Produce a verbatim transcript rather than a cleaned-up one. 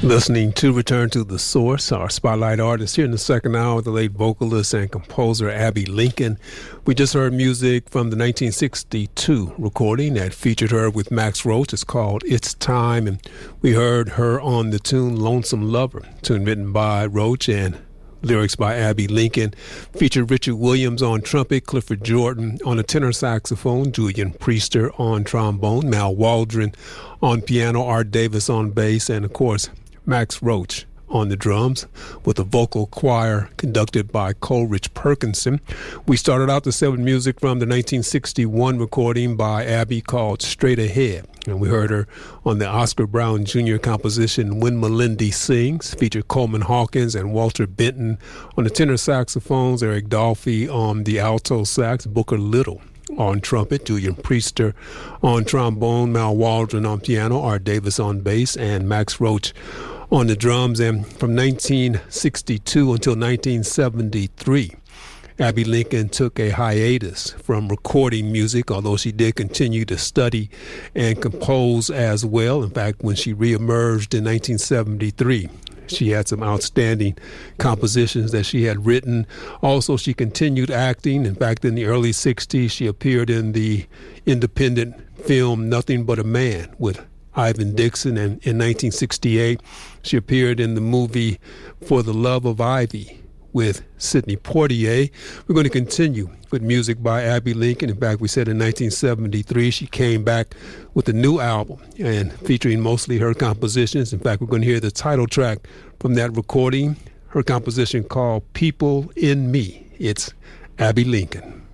Listening to Return to the Source, our spotlight artist here in the second hour, the late vocalist and composer Abbey Lincoln. We just heard music from the nineteen sixty-two recording that featured her with Max Roach. It's called It's Time, and we heard her on the tune Lonesome Lover, tune written by Roach and lyrics by Abbey Lincoln. Featured Richard Williams on trumpet, Clifford Jordan on a tenor saxophone, Julian Priester on trombone, Mal Waldron on piano, Art Davis on bass, and of course Max Roach on the drums, with a vocal choir conducted by Coleridge Perkinson. We started out the set with music from the nineteen sixty-one recording by Abbey called Straight Ahead, and we heard her on the Oscar Brown Junior composition When Melindy Sings. Featured Coleman Hawkins and Walter Benton on the tenor saxophones, Eric Dolphy on the alto sax, Booker Little on trumpet, Julian Priester on trombone, Mal Waldron on piano, Art Davis on bass, and Max Roach on the drums. And from nineteen sixty-two until nineteen seventy-three, Abbey Lincoln took a hiatus from recording music, although she did continue to study and compose as well. In fact, when she reemerged in nineteen seventy-three, she had some outstanding compositions that she had written. Also, she continued acting. In fact, in the early sixties, she appeared in the independent film Nothing But a Man with Ivan Dixon, and in nineteen sixty-eight, she appeared in the movie For the Love of Ivy with Sidney Poitier. We're going to continue with music by Abbey Lincoln. In fact, we said in nineteen seventy-three, she came back with a new album and featuring mostly her compositions. In fact, we're going to hear the title track from that recording, her composition called People in Me. It's Abbey Lincoln.